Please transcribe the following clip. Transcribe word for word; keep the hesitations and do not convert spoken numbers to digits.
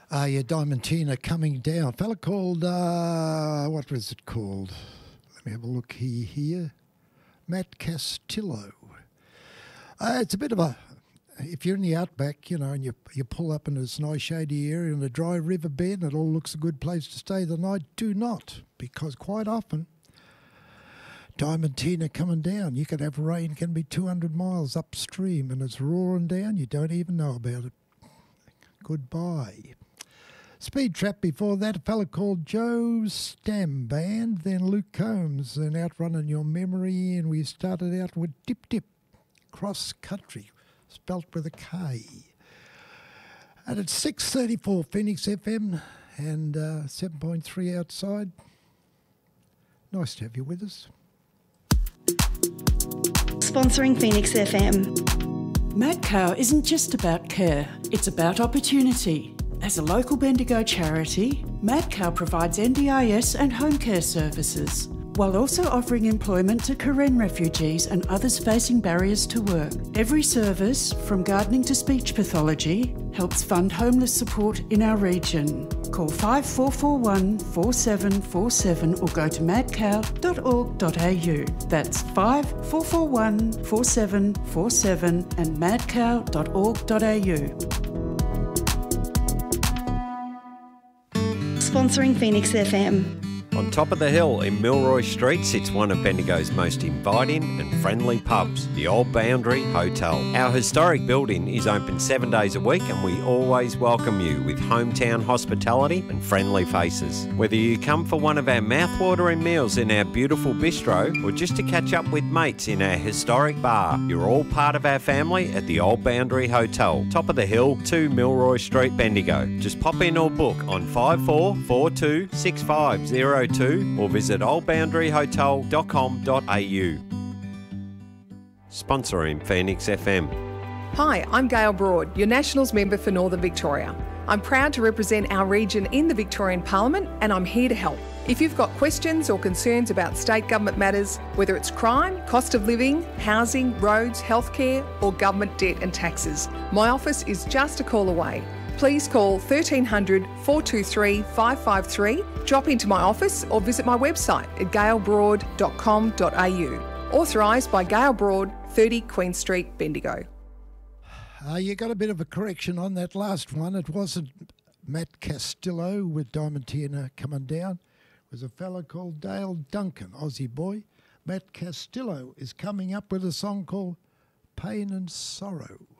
Uh, yeah, Diamantina coming down. A fella called, uh, what was it called? Let me have a look here. here. Matt Castillo. Uh, it's a bit of a, if you're in the outback, you know, and you you pull up in this nice shady area in a dry river bed and it all looks a good place to stay the night, do not, because quite often, Diamantina coming down, you could have rain can be two hundred miles upstream and it's roaring down, you don't even know about it. Goodbye. Speed Trap before that, a fella called Joe Stam Band, then Luke Combs and Outrunning Your Memory, and we started out with Dip Dip, Cross Country, spelt with a K. And it's six thirty-four Phoenix F M and uh, seven point three outside. Nice to have you with us. Sponsoring Phoenix F M. Madcow isn't just about care, it's about opportunity. As a local Bendigo charity, Madcow provides N D I S and home care services, while also offering employment to Karen refugees and others facing barriers to work. Every service, from gardening to speech pathology, helps fund homeless support in our region. Call five four four one, four seven four seven or go to madcow dot org dot a u. That's five four four one, four seven four seven and madcow dot org dot a u. Sponsoring Phoenix F M. On top of the hill in Milroy Street sits one of Bendigo's most inviting and friendly pubs, the Old Boundary Hotel. Our historic building is open seven days a week and we always welcome you with hometown hospitality and friendly faces. Whether you come for one of our mouthwatering meals in our beautiful bistro or just to catch up with mates in our historic bar, you're all part of our family at the Old Boundary Hotel, top of the hill, two Milroy Street, Bendigo. Just pop in or book on five four four two, six five zero two or visit old boundary hotel dot com dot a u. Sponsoring Phoenix F M. Hi, I'm Gail Broad, your Nationals member for Northern Victoria. I'm proud to represent our region in the Victorian Parliament and I'm here to help. If you've got questions or concerns about state government matters, whether it's crime, cost of living, housing, roads, healthcare or government debt and taxes, my office is just a call away. Please call thirteen hundred, four two three, five five three, drop into my office or visit my website at gail broad dot com dot a u. Authorised by Gail Broad, thirty Queen Street, Bendigo. Uh, you got a bit of a correction on that last one. It wasn't Matt Castillo with Diamantina coming down. It was a fella called Dale Duncan, Aussie boy. Matt Castillo is coming up with a song called Pain and Sorrow.